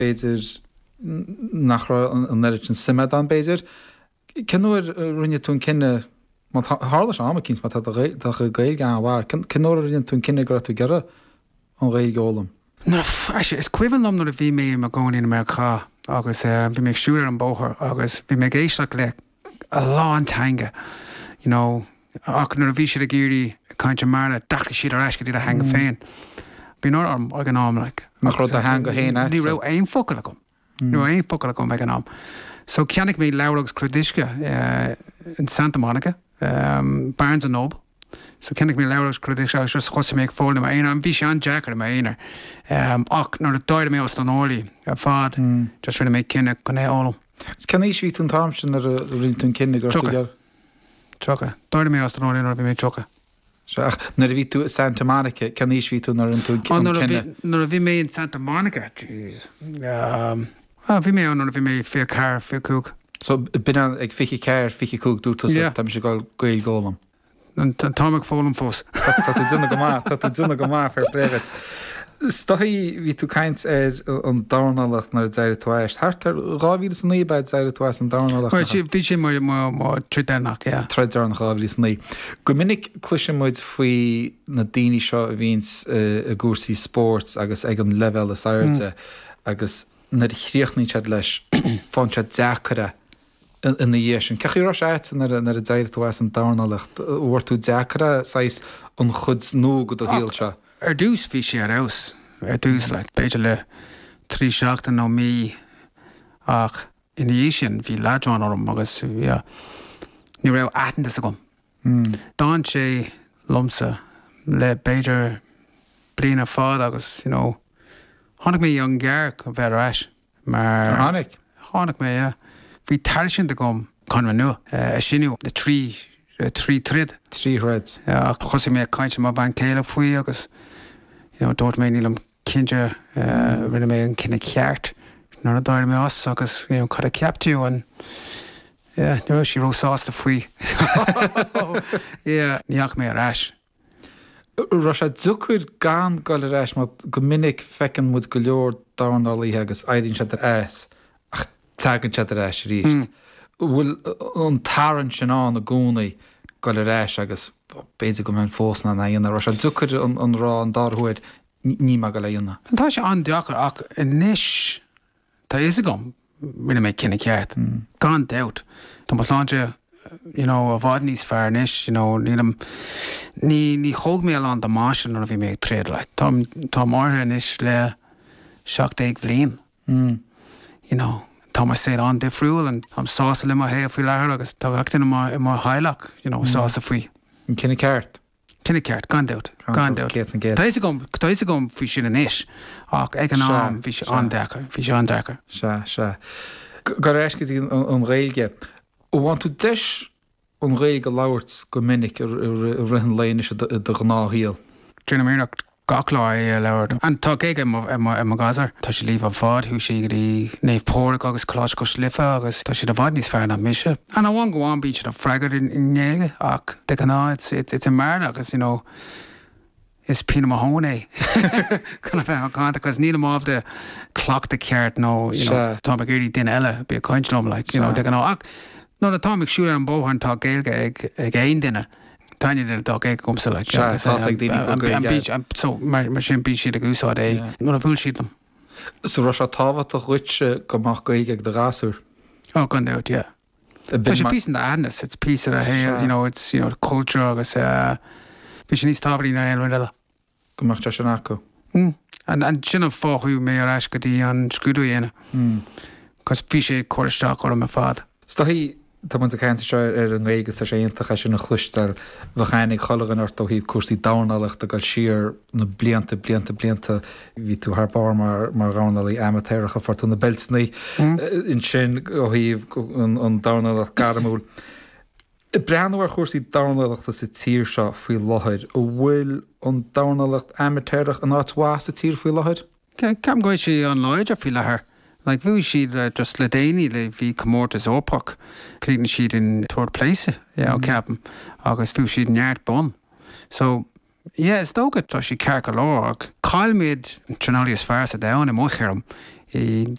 béidir nach an neidirtin simad an béidir. Cenúir rinne tún cinenne hála am cins mat a gail gan bhá. Cenúir rinne tún cinenne go tú gera an réil gálam. Is cuihannom nó a bhí mé a gáin in America agus bhí mé siúir an bóthir agus bhí mé géisteach le a lán teanga, ach nó a bhí siad a géirí caiinte marna dachla siad ar eisce dí a hanga féin. Bí nó arm ag an am le. Nach rud a hanga héine. Ní rah éon focail gom. Ní éon focail gom ag an am. So ceannig mé leabhragus clúdisce in Santa Monica, Barnes & Noble. So ceannig mé leabhragus clúdisce agus just chosa mé ag fóla mé éonar, an bhí sé an Jackar mé éonar. Ach nar a dáir mé os don ólaí a fad, just rinne mé cinenne go é ólam. Can éis ví tún tamsin ar a rintún cinenne go gar? Choca. Dáir mé os don ólaí nar bhí mé choca. Nar a ví tú Santa Monica, can éis ví tú nar rintún cinenne? Nar a bhí mé in Santa Monica, jeez. Bhí mé an bhí mé fé car, fé cúg. So bin ag fichi cair, fichi cúg dú tam sé gáil gail gálam. An támach fólam fós. Tá dúna go má fer frégat. Stoí ví tú kaint an darnalacht nar a deire tuaist. Hartar rávíle san níbeid deire tuaist an darnalacht. Bhí sé má tridernach, ja. Tridernach rávíle san ní. Go minic cluise muid faoi na daoine seo a víns a gúsaí sports agus ag an level a sairte agus na chríochnaí tead leis fáinse deachara in na dhéisisin. Ceachí rá éit nar a deire tuaist an darnalacht uair tú deachara sais an chud nó go do híal seo. Dús bhí sé ar aus. Dús le beidir le 3 seachtain nó mí ach in dhé sin bhí leadráin orm agus ní raibh aitheantas a gom. Dáin sé lomsa le beidir bliana fád agus, tháinig mé an gcearr go bheith eis. Mar tháinig mé, bhí tar sin de gom chun nua a sinniu de trí trid. Trí threads. Chosí mé caiinte má ban céile faoi agus dúirt mé nílam cinse rinne mé an cinenne ceart nar a dáir mé as agus chud a ceaptú an nu sí rósásta faoi. Níach mé aráis. Ra sé dúcuir gan gáil aráis má go minic fecin mud go leor darnalaí agus éidirn se ais ach tegann se aráis ríist. Bhfuil an tarann sin an a gúnaí gáil aráis agus béidir go mén fósna na dhéanana. Ra sé dúcuir an rá an darhuaid ní me go le dhéanana. Tá sé an deachar ach inis tá is a gom rinne mé cinenne ceart. Gan doubt. Tá mas láinte a bhád níos fearr inis, ní chóg mé an de másin ar a bhí mé tréad le. Tá máthe inis le 17 bhliain. Tá mar sé an difriúil an am sása le hé faoi lethir agus tá heachtain i má haileach, sása faoi. Cinenne ceart? Cinenne ceart, gan doubt. Tá is a gom faoi sin inis ach ag an am bhí sé an deachar. Se. Gar éisce an réige. Bhain tú deis an réige labhairt go minic ar rihan léine do gnáthíal. Trína méach gachlá leabhart. An tá ag am gazar. Tá sé líomh an fád thuú sé gurí néomhpóric agus chlás go slifa agus tá sé a bhaid níos fearr na mise. An bhain go bháin bíd se a freigad in néige ach de gná it's a mar agus is pína mahóna chuna bheith an cáint agus níl máh de cloch de ceart nó tá a gurí duine eile bí a cointlóm le de gná ach nó a táigh siúir an bóthain tá géilge ag aon duine. Táine den dá ag gomsa le mar sin bí siad a gúsáid é nó a bhúil siadlam. So ra se táhat a chuite gomach go ag de gasúr? Gan doubt, yeah. Tá sé pís an airnas, it's pís a hair, it's culture agus bhí sin níos tábharí na éon eile. Gomach te sin acu? An sin an fáthú mé ar eis go dtí an scrúdú dhéana. Cos bhí sé cuiristeach orm a fad. Stoí tá man a caiinte seo ar an réigus a sé iontacha sin na chluisteil bhchéinnig cholagan ortó hí cuasaí damnalacht a gáil siar na blianta hí tú thbáir mar ránalaí amatéirecha fortú na beltsnaí in sin ó híomh an damnalacht garamúil. I breanhar cuasaí damnalacht a sa tír seo faoi láthir ó bhfuil an damnalacht amatéireach an áitmhá sa tír faoi láthir? Ceam gcuid sé an láid a faoi láthair. Like bhú siad just le déine le bhí commórtas ópach críann siad in tuair pléise ceapan agus bhú siad neart bon. So, is dógad tá sí cear go lá ach cáilméid trinálíos fearr sa dain i mchéarm í